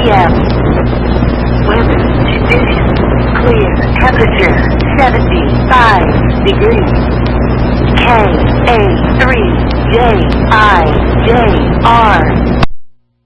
p.m. Weather conditions clear. Temperature 75 degrees. KA3JIJR